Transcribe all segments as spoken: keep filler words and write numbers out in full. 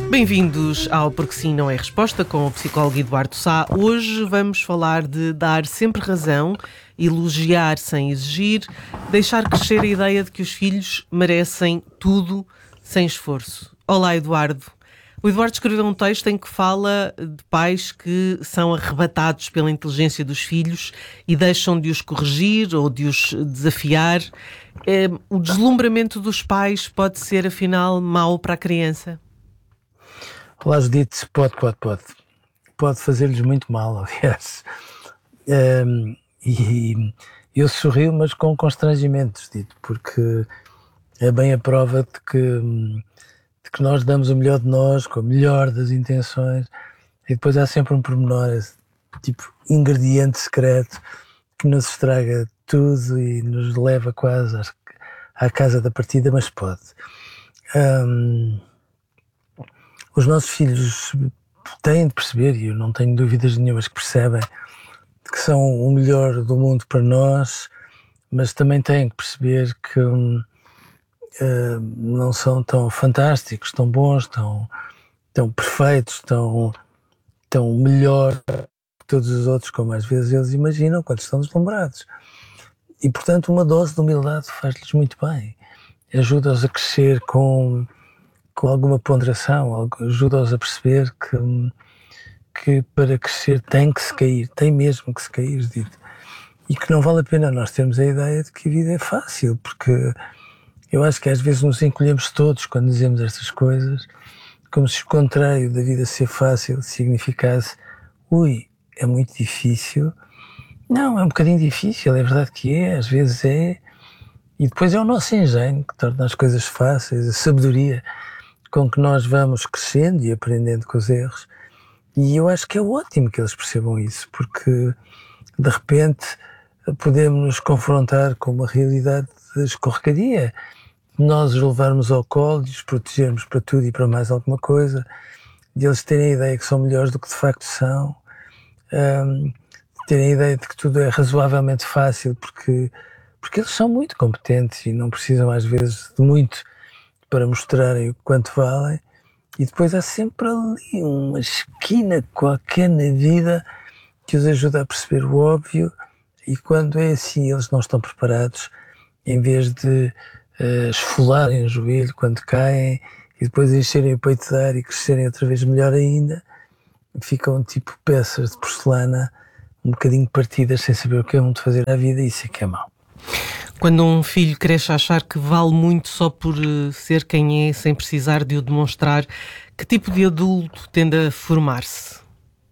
Bem-vindos ao Porque Sim Não É Resposta com o psicólogo Eduardo Sá. Hoje vamos falar de dar sempre razão, elogiar sem exigir, deixar crescer a ideia de que os filhos merecem tudo sem esforço. Olá, Eduardo. O Eduardo escreveu um texto em que fala de pais que são arrebatados pela inteligência dos filhos e deixam de os corrigir ou de os desafiar. É, o deslumbramento dos pais pode ser, afinal, mau para a criança? Olá, Judite, pode, pode, pode. Pode fazer-lhes muito mal, aliás. Um, e eu sorrio, mas com constrangimento, Judite, porque é bem a prova de que, de que nós damos o melhor de nós, com o melhor das intenções, e depois há sempre um pormenor, tipo ingrediente secreto, que nos estraga tudo e nos leva quase à, à casa da partida, mas pode. Um, Os nossos filhos têm de perceber, e eu não tenho dúvidas nenhumas que percebem, que são o melhor do mundo para nós, mas também têm que perceber que uh, não são tão fantásticos, tão bons, tão, tão perfeitos, tão, tão melhor que todos os outros, como às vezes eles imaginam quando estão deslumbrados. E, portanto, uma dose de humildade faz-lhes muito bem. Ajuda-os a crescer com... com alguma ponderação, ajuda-os a perceber que, que para crescer tem que se cair, tem mesmo que se cair, dito. E que não vale a pena nós termos a ideia de que a vida é fácil, porque eu acho que às vezes nos encolhemos todos quando dizemos estas coisas, como se o contrário da vida ser fácil significasse, ui, é muito difícil. Não, é um bocadinho difícil, é verdade que é, às vezes é, e depois é o nosso engenho que torna as coisas fáceis, a sabedoria com que nós vamos crescendo e aprendendo com os erros. E eu acho que é ótimo que eles percebam isso, porque de repente podemos nos confrontar com uma realidade de escorregadia, nós os levarmos ao colo e os protegermos para tudo e para mais alguma coisa, de eles terem a ideia que são melhores do que de facto são, um, terem a ideia de que tudo é razoavelmente fácil, porque, porque eles são muito competentes e não precisam às vezes de muito para mostrarem o quanto valem, e depois há sempre ali uma esquina qualquer na vida que os ajuda a perceber o óbvio, e quando é assim eles não estão preparados, em vez de uh, esfolarem o joelho quando caem e depois encherem o peito de ar e crescerem outra vez melhor ainda, ficam tipo peças de porcelana um bocadinho partidas sem saber o que é de fazer à vida, e isso é que é mau. Quando um filho cresce a achar que vale muito só por ser quem é, sem precisar de o demonstrar, que tipo de adulto tende a formar-se?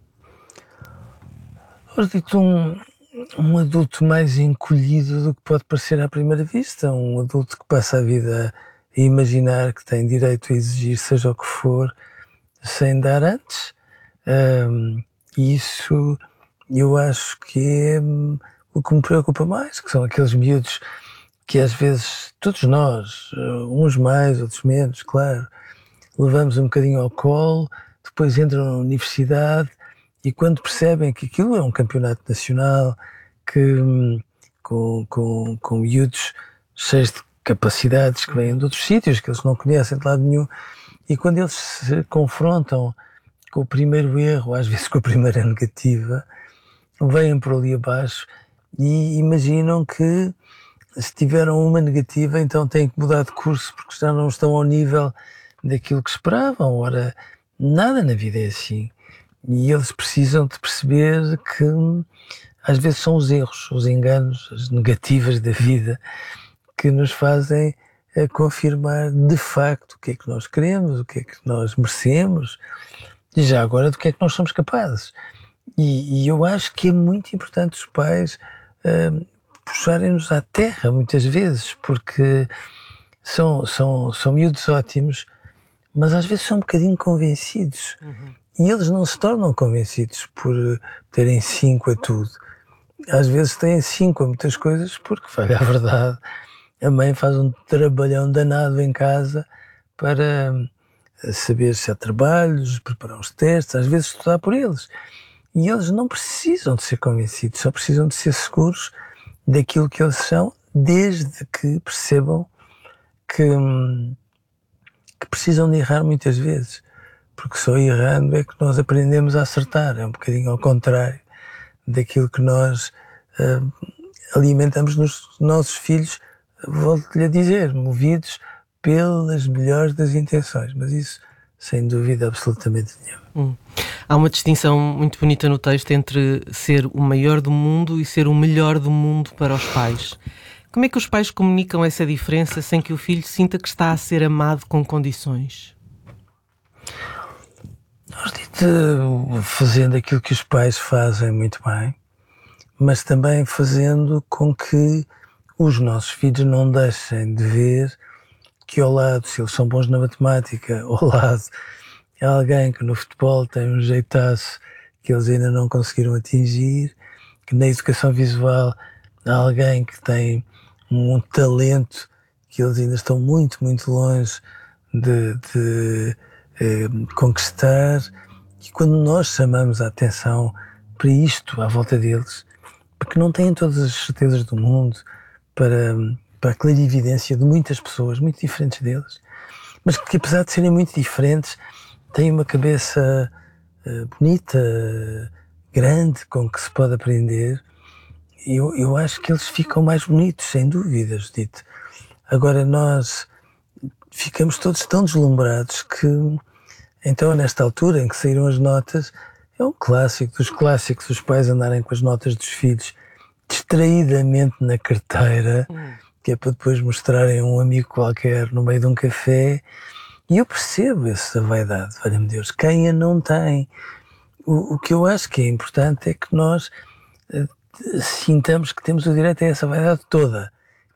Eu digo um, um adulto mais encolhido do que pode parecer à primeira vista, um adulto que passa a vida a imaginar que tem direito a exigir seja o que for, sem dar antes. Um, isso eu acho que é o que me preocupa mais, que são aqueles miúdos que às vezes, todos nós, uns mais, outros menos, claro, levamos um bocadinho ao colo, depois entram na universidade e quando percebem que aquilo é um campeonato nacional, que, com, com, com miúdos cheios de capacidades que vêm de outros sítios, que eles não conhecem de lado nenhum, e quando eles se confrontam com o primeiro erro, às vezes com a primeira negativa, vêm por ali abaixo e imaginam que se tiveram uma negativa, então têm que mudar de curso porque já não estão ao nível daquilo que esperavam. Ora, nada na vida é assim. E eles precisam de perceber que às vezes são os erros, os enganos, as negativas da vida que nos fazem a confirmar de facto o que é que nós queremos, o que é que nós merecemos e já agora do que é que nós somos capazes. E, e eu acho que é muito importante os pais uh, puxarem-nos à terra muitas vezes, porque são, são, são miúdos ótimos, mas às vezes são um bocadinho convencidos. Uhum. E eles não se tornam convencidos por terem cinco a tudo. Às vezes têm cinco a muitas coisas porque, vai a verdade, a mãe faz um trabalhão danado em casa para saber se há trabalhos, preparar os testes, às vezes estudar por eles. E eles não precisam de ser convencidos, só precisam de ser seguros daquilo que eles são, desde que percebam que, que precisam de errar muitas vezes. porque só errando é que nós aprendemos a acertar. É um bocadinho ao contrário daquilo que nós uh, alimentamos nos nossos filhos, volto-lhe a dizer, movidos pelas melhores das intenções, mas isso sem dúvida absolutamente nenhuma. Hum. Há uma distinção muito bonita no texto entre ser o maior do mundo e ser o melhor do mundo para os pais. Como é que os pais comunicam essa diferença sem que o filho sinta que está a ser amado com condições? Nós dito, fazendo aquilo que os pais fazem muito bem, mas também fazendo com que os nossos filhos não deixem de ver que ao lado, se eles são bons na matemática, ao lado é alguém que no futebol tem um jeitaço que eles ainda não conseguiram atingir, que na educação visual há alguém que tem um talento que eles ainda estão muito, muito longe de, de eh, conquistar, e quando nós chamamos a atenção para isto à volta deles, porque não têm todas as certezas do mundo, para, para a clarividência de muitas pessoas muito diferentes deles, mas que apesar de serem muito diferentes, têm uma cabeça uh, bonita, uh, grande, com que se pode aprender. Eu, eu acho que eles ficam mais bonitos, sem dúvidas, dito. Agora nós ficamos todos tão deslumbrados que, então nesta altura em que saíram as notas, é um clássico dos clássicos, os pais andarem com as notas dos filhos distraidamente na carteira, hum. que é para depois mostrarem a um amigo qualquer no meio de um café. E eu percebo essa vaidade, valha-me Deus, quem a não tem. O, o que eu acho que é importante é que nós uh, sintamos que temos o direito a essa vaidade toda.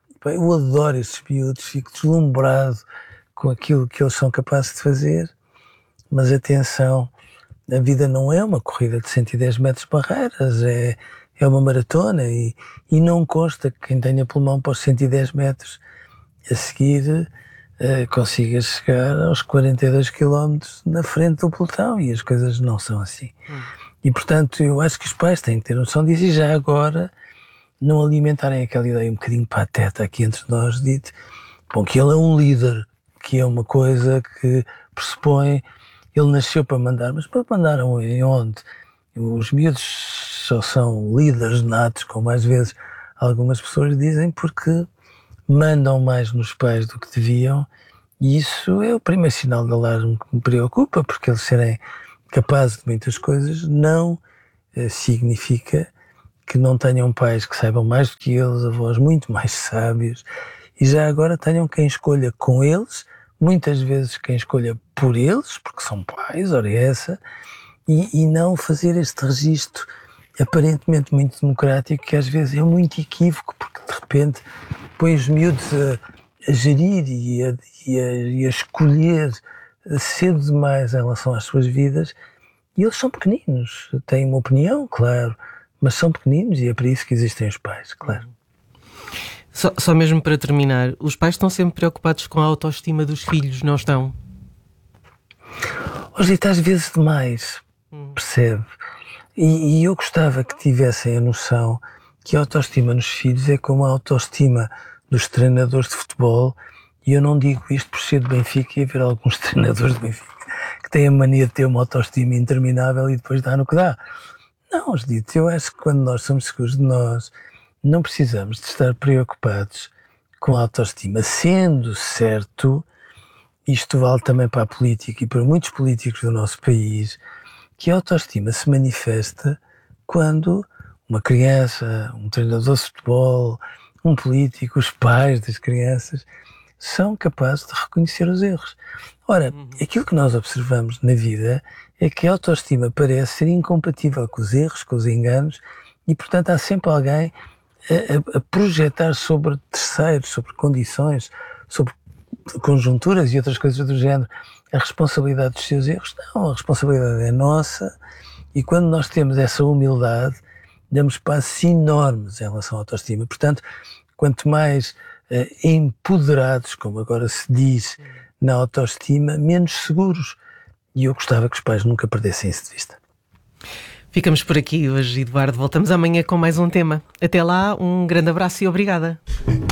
Eu adoro esses miúdos, fico deslumbrado com aquilo que eles são capazes de fazer, mas atenção, a vida não é uma corrida de cento e dez metros barreiras, é, é uma maratona e, e não consta que quem tenha pulmão para os cento e dez metros a seguir uh, consiga chegar aos quarenta e dois quilómetros na frente do pelotão, e as coisas não são assim. Hum. E portanto eu acho que os pais têm que ter noção disso e já agora não alimentarem aquela ideia um bocadinho pateta aqui entre nós, dito, bom, que ele é um líder, que é uma coisa que pressupõe, ele nasceu para mandar, mas para mandar em onde? Os miúdos só são líderes natos, como às vezes algumas pessoas dizem, porque mandam mais nos pais do que deviam, e isso é o primeiro sinal de alarme que me preocupa, porque eles serem capazes de muitas coisas não eh, significa que não tenham pais que saibam mais do que eles, avós muito mais sábios, e já agora tenham quem escolha com eles, muitas vezes quem escolha por eles, porque são pais, ora é essa, e, e não fazer este registro aparentemente muito democrático, que às vezes é muito equívoco, porque de repente põe os miúdos a, a gerir e a, e, a, e a escolher cedo demais em relação às suas vidas, e eles são pequeninos, têm uma opinião, claro, mas são pequeninos e é para isso que existem os pais, claro. Só, só mesmo para terminar, os pais estão sempre preocupados com a autoestima dos filhos, não estão? Hoje às vezes demais, hum. percebe? E, e eu gostava que tivessem a noção que a autoestima nos filhos é como a autoestima dos treinadores de futebol, e eu não digo isto por ser de Benfica e haver alguns treinadores de Benfica que têm a mania de ter uma autoestima interminável e depois dá no que dá. Não, dito, eu acho que quando nós somos seguros de nós, não precisamos de estar preocupados com a autoestima, sendo certo, isto vale também para a política e para muitos políticos do nosso país, que a autoestima se manifesta quando uma criança, um treinador de futebol, um político, os pais das crianças, são capazes de reconhecer os erros. Ora, aquilo que nós observamos na vida é que a autoestima parece ser incompatível com os erros, com os enganos, e portanto há sempre alguém a, a projetar sobre terceiros, sobre condições, sobre conjunturas e outras coisas do género, a responsabilidade dos seus erros. Não, a responsabilidade é nossa, e quando nós temos essa humildade, damos passos enormes em relação à autoestima. Portanto, quanto mais eh, empoderados, como agora se diz, na autoestima, menos seguros. E eu gostava que os pais nunca perdessem isso de vista. Ficamos por aqui hoje, Eduardo. Voltamos amanhã com mais um tema. Até lá, um grande abraço e obrigada.